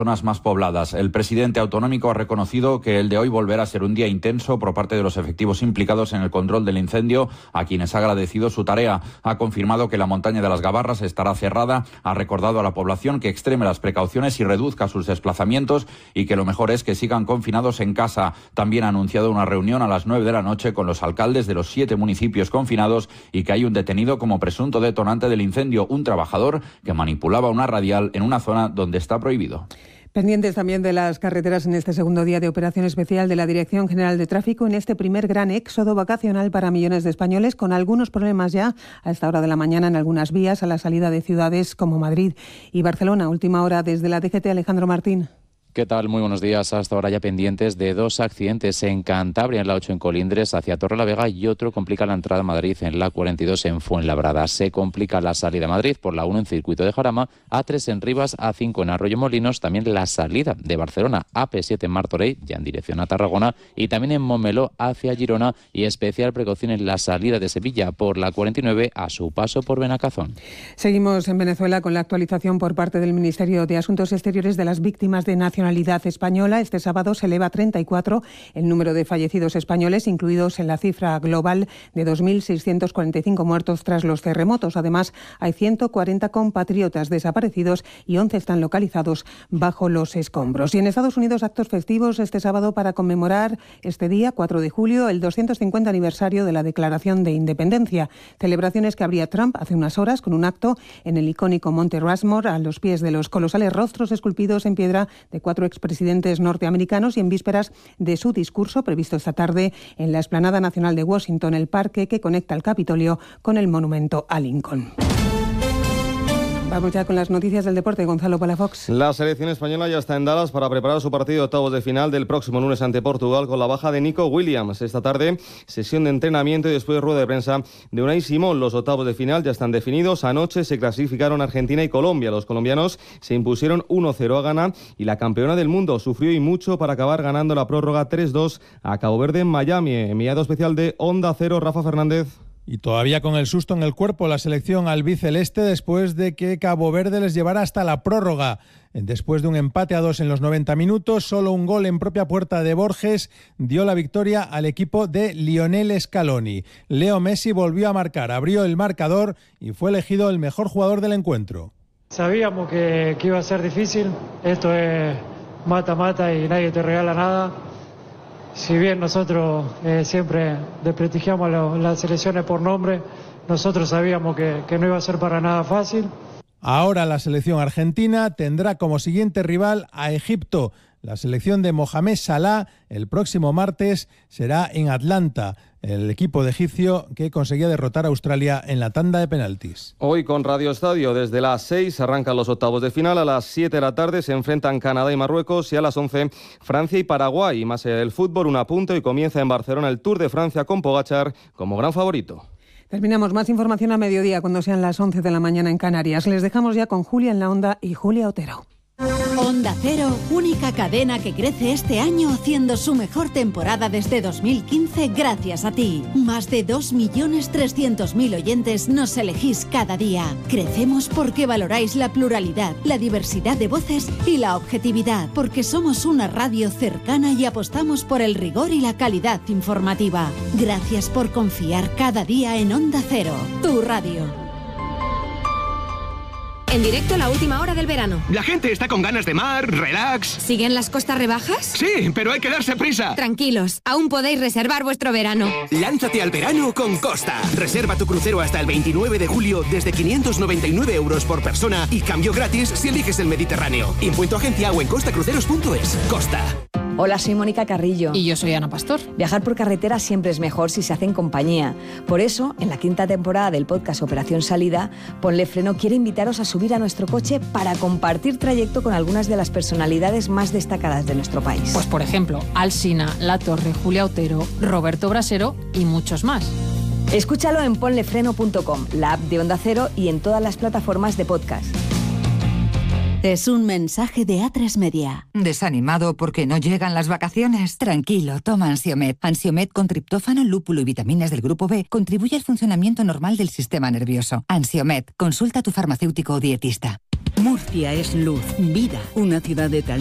zonas más pobladas. El presidente autonómico ha reconocido que el de hoy volverá a ser un día intenso por parte de los efectivos implicados en el control del incendio, a quienes ha agradecido su tarea. Ha confirmado que la montaña de las Gabarras estará cerrada, ha recordado a la población que extreme las precauciones y reduzca sus desplazamientos y que lo mejor es que sigan confinados en casa. También ha anunciado una reunión a las 9 de la noche con los alcaldes de los 7 municipios confinados y que hay un detenido como presunto detonante del incendio, un trabajador que manipulaba una radial en una zona donde está prohibido. Pendientes también de las carreteras en este segundo día de operación especial de la Dirección General de Tráfico en este primer gran éxodo vacacional para millones de españoles, con algunos problemas ya a esta hora de la mañana en algunas vías a la salida de ciudades como Madrid y Barcelona. Última hora desde la DGT, Alejandro Martín. ¿Qué tal? Muy buenos días. Hasta ahora ya pendientes de 2 accidentes en Cantabria, en la 8 en Colindres, hacia Torrelavega, y otro complica la entrada a Madrid en la 42 en Fuenlabrada. Se complica la salida a Madrid por la 1 en Circuito de Jarama, A3 en Rivas, A5 en Arroyomolinos, también la salida de Barcelona, AP7 en Martorell, ya en dirección a Tarragona, y también en Montmeló hacia Girona, y especial precaución en la salida de Sevilla por la 49 a su paso por Benacazón. Seguimos en Venezuela con la actualización por parte del Ministerio de Asuntos Exteriores de las víctimas de nacionalidad española. Este sábado se eleva a 34 el número de fallecidos españoles, incluidos en la cifra global de 2.645 muertos tras los terremotos. Además, hay 140 compatriotas desaparecidos y 11 están localizados bajo los escombros. Y en Estados Unidos, actos festivos este sábado para conmemorar este día, 4 de julio, el 250 aniversario de la Declaración de Independencia. Celebraciones que abría Trump hace unas horas con un acto en el icónico Monte Rushmore, a los pies de los colosales rostros esculpidos en piedra de 4 expresidentes norteamericanos, y en vísperas de su discurso previsto esta tarde en la Explanada Nacional de Washington, el parque que conecta el Capitolio con el monumento a Lincoln. Vamos ya con las noticias del deporte. Gonzalo Palafox. La selección española ya está en Dallas para preparar su partido de octavos de final del próximo lunes ante Portugal, con la baja de Nico Williams. Esta tarde, sesión de entrenamiento y después rueda de prensa de Unai Simón. Los octavos de final ya están definidos. Anoche se clasificaron Argentina y Colombia. Los colombianos se impusieron 1-0 a Ghana y la campeona del mundo sufrió y mucho para acabar ganando la prórroga 3-2 a Cabo Verde en Miami. Enviado especial de Onda Cero, Rafa Fernández. Y todavía con el susto en el cuerpo la selección albiceleste, después de que Cabo Verde les llevara hasta la prórroga. Después de un empate a 2 en los 90 minutos, solo un gol en propia puerta de Borges dio la victoria al equipo de Lionel Scaloni. Leo Messi volvió a marcar, abrió el marcador y fue elegido el mejor jugador del encuentro. Sabíamos que iba a ser difícil. Esto es mata-mata y nadie te regala nada. Si bien nosotros siempre desprestigiamos las selecciones por nombre, nosotros sabíamos que no iba a ser para nada fácil. Ahora la selección argentina tendrá como siguiente rival a Egipto. La selección de Mohamed Salah el próximo martes será en Atlanta, el equipo de egipcio que conseguía derrotar a Australia en la tanda de penaltis. Hoy con Radio Estadio, desde las 6 arrancan los octavos de final, a las 7 de la tarde se enfrentan Canadá y Marruecos y a las 11 Francia y Paraguay. Y más allá del fútbol, un apunte, y comienza en Barcelona el Tour de Francia con Pogačar como gran favorito. Terminamos. Más información a mediodía cuando sean las 11 de la mañana en Canarias. Les dejamos ya con Julia en la Onda y Julia Otero. Onda Cero, única cadena que crece este año haciendo su mejor temporada desde 2015 gracias a ti. Más de 2.300.000 oyentes nos elegís cada día. Crecemos porque valoráis la pluralidad, la diversidad de voces y la objetividad, porque somos una radio cercana y apostamos por el rigor y la calidad informativa. Gracias por confiar cada día en Onda Cero, tu radio. En directo, la última hora del verano. La gente está con ganas de mar, relax. ¿Siguen las costas rebajas? Sí, pero hay que darse prisa. Tranquilos, aún podéis reservar vuestro verano. Lánzate al verano con Costa. Reserva tu crucero hasta el 29 de julio desde 599 € por persona y cambio gratis si eliges el Mediterráneo. Impuesto agencia o en costacruceros.es. Costa. Hola, soy Mónica Carrillo. Y yo soy Ana Pastor. Viajar por carretera siempre es mejor si se hace en compañía. Por eso, en la 5ª temporada del podcast Operación Salida, Ponle Freno quiere invitaros a subir a nuestro coche para compartir trayecto con algunas de las personalidades más destacadas de nuestro país. Pues por ejemplo, Alsina, La Torre, Julia Otero, Roberto Brasero y muchos más. Escúchalo en ponlefreno.com, la app de Onda Cero y en todas las plataformas de podcast. Es un mensaje de A3 Media. ¿Desanimado porque no llegan las vacaciones? Tranquilo, toma Ansiomed. Ansiomed con triptófano, lúpulo y vitaminas del grupo B contribuye al funcionamiento normal del sistema nervioso. Ansiomed, consulta a tu farmacéutico o dietista. Murcia es luz, vida, una ciudad de talento.